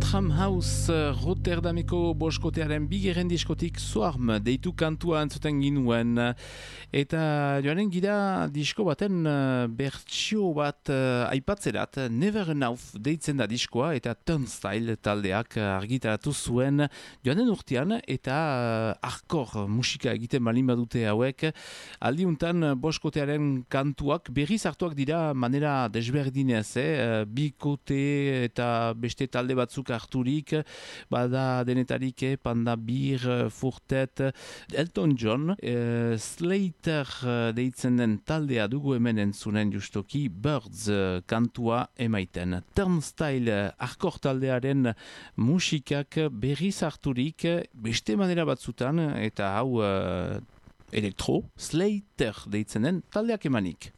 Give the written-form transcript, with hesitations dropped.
Tram House Rotterdameko boskotearen bigeren diskotik Swarm deitu kantua entzuten ginuen. Eta joanen gira disko baten bertsio bat aipatzerat, Never Enough deitzen da diskoa eta Turnstile taldeak argitaratu zuen joanen urtean eta hardcore musika egiten balin badute hauek. Aldiuntan boskotearen kantuak berriz hartuak dira manera desberdinez, bikote eta beste talde batzuk harturik, bada denetarik Panda Beer, Furtet, Elton John, Slater deitzen den taldea dugu hemen entzunen justoki Birds kantua emaiten. Turnstile hardcore taldearen musikak berriz harturik beste manera batzutan eta hau elektro, Slater deitzen den taldeak emanik.